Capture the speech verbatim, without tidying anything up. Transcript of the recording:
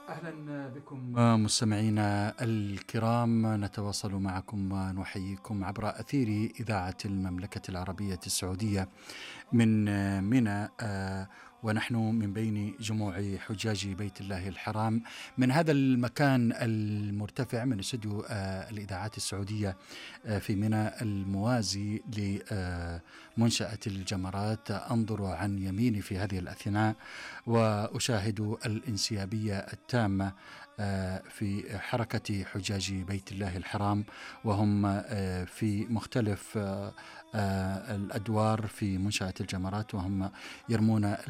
أهلا بكم مستمعينا الكرام، نتواصل معكم ونحييكم عبر أثير إذاعة المملكة العربية السعودية من منى، ونحن من بين جموع حجاج بيت الله الحرام من هذا المكان المرتفع من استوديو الإذاعات السعودية في منى الموازي لمنشأة الجمرات. أنظر عن يميني في هذه الأثناء وأشاهد الانسيابية التامة في حركة حجاج بيت الله الحرام، وهم في مختلف الأدوار في منشأة الجمرات، وهم يرمون